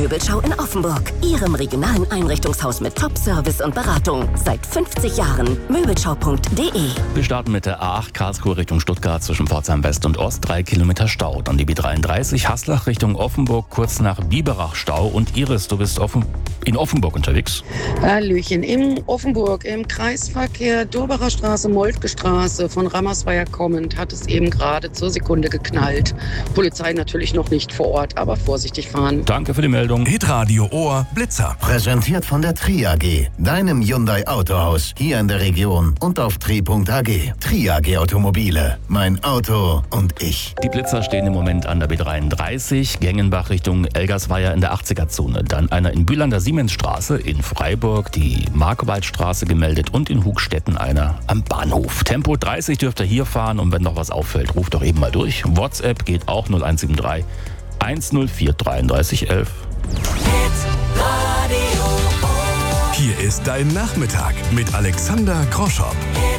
Möbelschau in Offenburg. Ihrem regionalen Einrichtungshaus mit Top-Service und Beratung. Seit 50 Jahren. Möbelschau.de. Wir starten mit der A8 Karlsruhe Richtung Stuttgart zwischen Pforzheim West und Ost. 3 Kilometer Stau. Dann die B33 Haslach Richtung Offenburg, kurz nach Biberach Stau. Und Iris, du bist in Offenburg unterwegs. Hallöchen, in Offenburg im Kreisverkehr Durbacher Straße, Moltke Straße von Rammersweier kommend hat es eben gerade zur Sekunde geknallt. Polizei natürlich noch nicht vor Ort, aber vorsichtig fahren. Danke für die Meldung. Hitradio Ohr Blitzer. Präsentiert von der Tri AG, deinem Hyundai Autohaus, hier in der Region und auf tri.ag. Tri AG Automobile, mein Auto und ich. Die Blitzer stehen im Moment an der B33, Gengenbach Richtung Elgersweier in der 80er-Zone. Dann einer in Bühl an der Siemensstraße, in Freiburg die Markwaldstraße gemeldet und in Hugstetten einer am Bahnhof. Tempo 30 dürft ihr hier fahren und wenn noch was auffällt, ruft doch eben mal durch. WhatsApp geht auch 0173 104 33 11. Hier ist dein Nachmittag mit Alexander Groschopp.